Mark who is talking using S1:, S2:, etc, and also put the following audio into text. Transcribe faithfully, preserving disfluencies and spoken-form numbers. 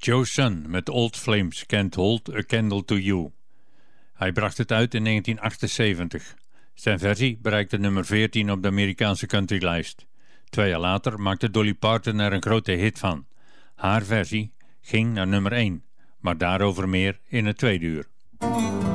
S1: Joe Sun met Old Flames Can't Hold a Candle to You. Hij bracht het uit in negentien achtenzeventig. Zijn versie bereikte nummer veertien op de Amerikaanse countrylijst. Twee jaar later maakte Dolly Parton er een grote hit van. Haar versie ging naar nummer één, maar daarover meer in het tweede uur.